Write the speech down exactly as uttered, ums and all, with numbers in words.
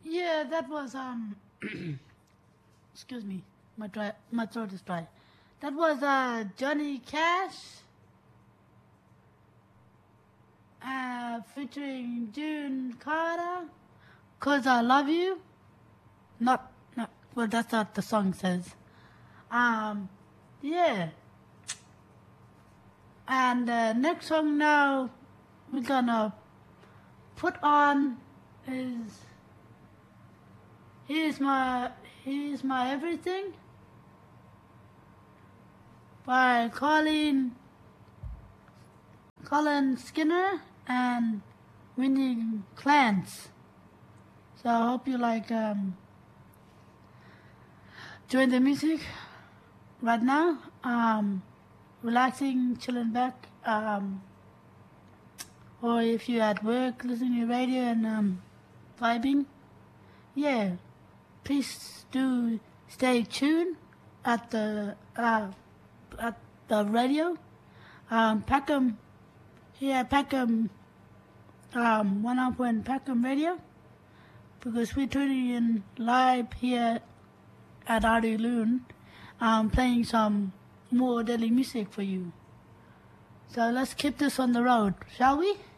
Yeah, that was um. excuse me, my dry, my throat is dry. That was uh Johnny Cash, uh, featuring June Carter. Cause I love you. Not not well. That's what the song says. Um, yeah. And uh, next song now we're gonna put on is Here's My Here's My Everything by Colin Colin Skinner and Winnie Clance. So I hope you like um, join the music right now. Um, relaxing, chilling back, um, or if you're at work listening to radio and um, vibing, yeah, please do stay tuned at the uh, at the radio. Um, Peckham, here at Peckham, um, one up in Peckham Radio, because we're tuning in live here at Audi Loon, um, playing some more daily music for you. So let's keep this on the road, shall we?